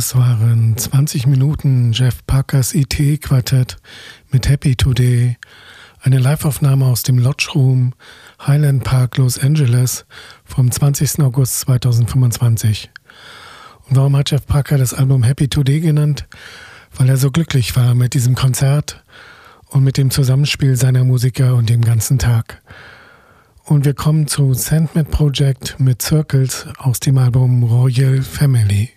Das waren 20 Minuten Jeff Parkers ET-Quartett mit Happy Today, eine Live-Aufnahme aus dem Lodge Room, Highland Park, Los Angeles vom 20. August 2025. Und warum hat Jeff Parker das Album Happy Today genannt? Weil er so glücklich war mit diesem Konzert und mit dem Zusammenspiel seiner Musiker und dem ganzen Tag. Und wir kommen zu Sandman Project mit Circles aus dem Album Royal Family.